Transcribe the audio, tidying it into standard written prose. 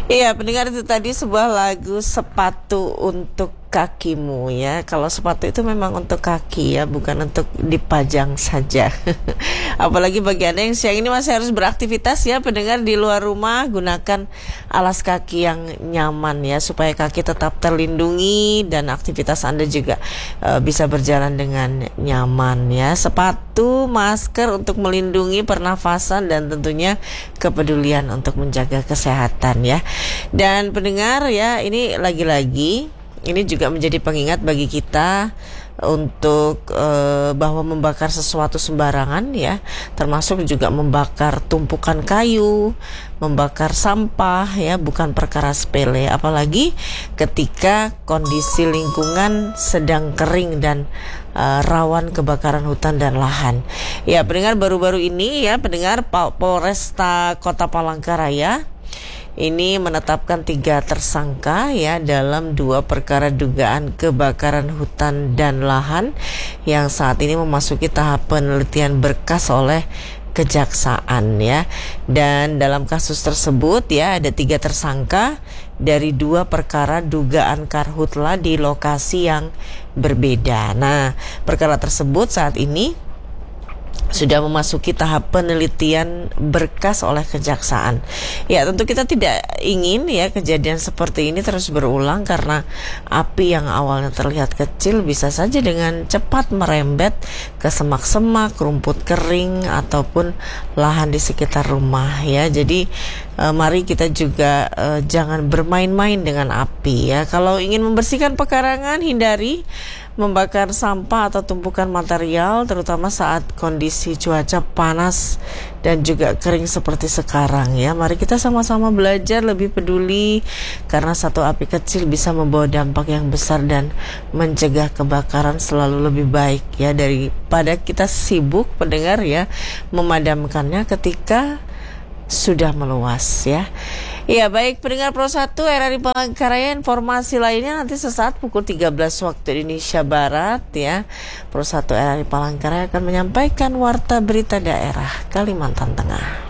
Iya, pendengar itu tadi sebuah lagu sepatu untuk kakimu ya. Kalau sepatu itu memang untuk kaki ya, bukan untuk dipajang saja. Apalagi bagi Anda yang siang ini masih harus beraktivitas ya, pendengar di luar rumah, gunakan alas kaki yang nyaman ya, supaya kaki tetap terlindungi dan aktivitas Anda juga bisa berjalan dengan nyaman ya. Sepatu, masker untuk melindungi pernafasan dan tentunya kepedulian untuk menjaga kesehatan ya. Dan pendengar ya, ini lagi-lagi ini juga menjadi pengingat bagi kita untuk bahwa membakar sesuatu sembarangan ya, termasuk juga membakar tumpukan kayu, membakar sampah ya, bukan perkara sepele, apalagi ketika kondisi lingkungan sedang kering dan rawan kebakaran hutan dan lahan. Ya, pendengar, baru-baru ini ya, pendengar, Polresta Kota Palangkaraya ini menetapkan 3 tersangka ya dalam 2 perkara dugaan kebakaran hutan dan lahan yang saat ini memasuki tahap penelitian berkas oleh kejaksaan ya. Dan dalam kasus tersebut ya ada 3 tersangka dari 2 perkara dugaan karhutla di lokasi yang berbeda. Nah, perkara tersebut saat ini sudah memasuki tahap penelitian berkas oleh kejaksaan. Ya, tentu kita tidak ingin ya kejadian seperti ini terus berulang, karena api yang awalnya terlihat kecil bisa saja dengan cepat merembet ke semak-semak, rumput kering ataupun lahan di sekitar rumah ya. Jadi mari kita juga jangan bermain-main dengan api ya. Kalau ingin membersihkan pekarangan, hindari membakar sampah atau tumpukan material, terutama saat kondisi cuaca panas dan juga kering seperti sekarang ya. Mari kita sama-sama belajar lebih peduli, karena satu api kecil bisa membawa dampak yang besar dan mencegah kebakaran selalu lebih baik ya, daripada kita sibuk, pendengar ya, memadamkannya ketika sudah meluas ya. Iya, baik pendengar Pro 1 RRI Palangkaraya, informasi lainnya nanti sesaat pukul 13 waktu Indonesia Barat ya. Pro 1 RRI Palangkaraya akan menyampaikan warta berita daerah Kalimantan Tengah.